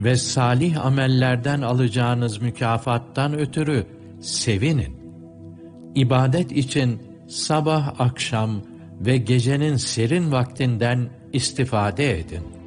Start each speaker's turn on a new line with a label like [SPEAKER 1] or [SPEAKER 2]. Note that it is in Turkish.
[SPEAKER 1] ve salih amellerden alacağınız mükafattan ötürü sevinin. İbadet için sabah akşam ve gecenin serin vaktinden istifade edin.